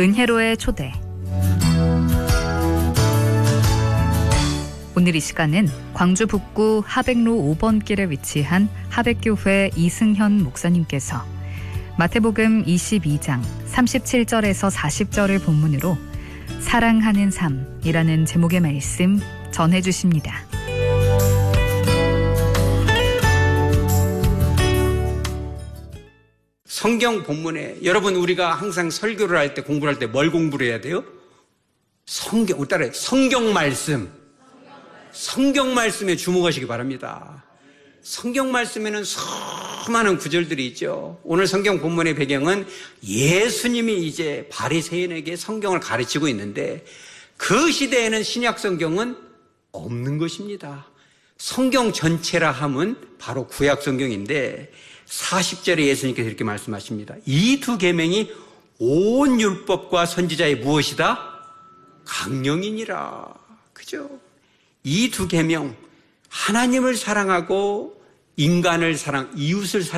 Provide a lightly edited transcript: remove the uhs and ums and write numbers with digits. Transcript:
은혜로의 초대. 오늘 이 시간은 광주 북구 하백로 5번 길에 위치한 하백교회 이승현 목사님께서 마태복음 22장 37절에서 40절을 본문으로 사랑하는 삶이라는 제목의 말씀 전해주십니다. 성경 본문에 여러분 우리가 항상 설교를 할 때 공부를 할 때 뭘 공부를 해야 돼요? 성경, 따라해. 성경 말씀. 성경 말씀에 주목하시기 바랍니다. 성경 말씀에는 수많은 구절들이 있죠. 오늘 성경 본문의 배경은 예수님이 이제 바리새인에게 성경을 가르치고 있는데 그 시대에는 신약 성경은 없는 것입니다. 성경 전체라 함은 바로 구약 성경인데 40절에 예수님께서 이렇게 말씀하십니다. 이 두 계명이 온 율법과 선지자의 무엇이다? 강령이니라. 그죠? 이 두 계명, 하나님을 사랑하고 인간을 이웃을